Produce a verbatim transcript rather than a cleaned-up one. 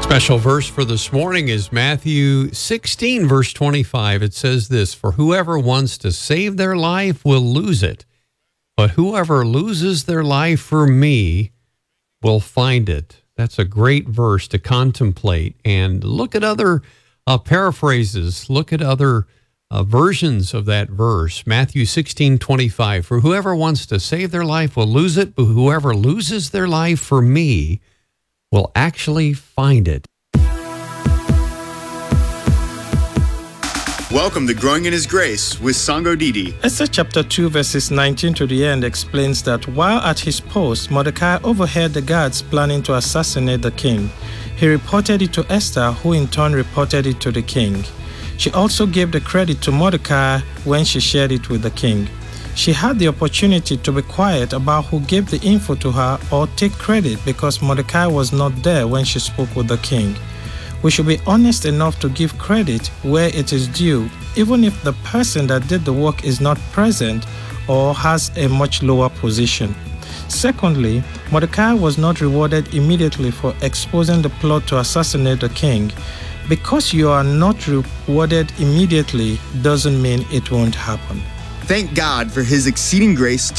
Special verse for this morning is Matthew sixteen, verse twenty-five. It says this, "For whoever wants to save their life will lose it, but whoever loses their life for me will find it." That's a great verse to contemplate and look at other uh, paraphrases, look at other uh, versions of that verse. Matthew sixteen, twenty-five, "For whoever wants to save their life will lose it, but whoever loses their life for me will actually find it." Welcome to Growing in His Grace with Sango Didi. Esther chapter two verses nineteen to the end explains that while at his post, Mordecai overheard the guards planning to assassinate the king. He reported it to Esther, who in turn reported it to the king. She also gave the credit to Mordecai when she shared it with the king. She had the opportunity to be quiet about who gave the info to her or take credit because Mordecai was not there when she spoke with the king. We should be honest enough to give credit where it is due, even if the person that did the work is not present or has a much lower position. Secondly, Mordecai was not rewarded immediately for exposing the plot to assassinate the king. Because you are not rewarded immediately doesn't mean it won't happen. Thank God for His exceeding grace